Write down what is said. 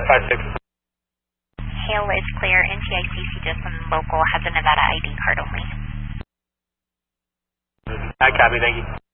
56. Hail is clear. NTICC just on local has a Nevada ID card only. I copy, thank you.